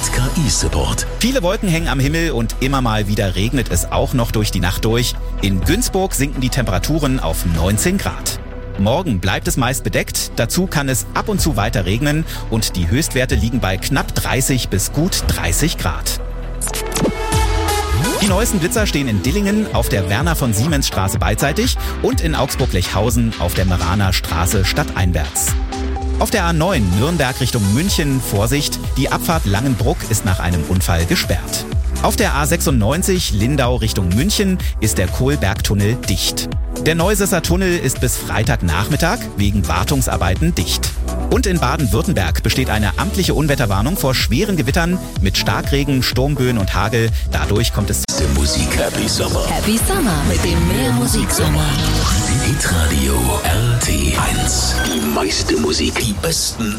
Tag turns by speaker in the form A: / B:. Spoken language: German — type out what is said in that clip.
A: KI-Support.
B: Viele Wolken hängen am Himmel und immer mal wieder regnet es auch noch durch die Nacht durch. In Günzburg sinken die Temperaturen auf 19 Grad. Morgen bleibt es meist bedeckt, dazu kann es ab und zu weiter regnen und die Höchstwerte liegen bei knapp 30 bis gut 30 Grad. Die neuesten Blitzer stehen in Dillingen auf der Werner-von-Siemens-Straße beidseitig und in Augsburg-Lechhausen auf der Meraner Straße stadteinwärts. Auf der A9 Nürnberg Richtung München, Vorsicht, die Abfahrt Langenbruck ist nach einem Unfall gesperrt. Auf der A96 Lindau Richtung München ist der Kohlbergtunnel dicht. Der Neusesser Tunnel ist bis Freitagnachmittag wegen Wartungsarbeiten dicht. Und in Baden-Württemberg besteht eine amtliche Unwetterwarnung vor schweren Gewittern mit Starkregen, Sturmböen und Hagel. Dadurch kommt es
A: Der Musik Happy Summer.
C: Happy Summer mit dem Mehr Musiksommer.
A: Hitradio RT1. Die meiste Musik, die besten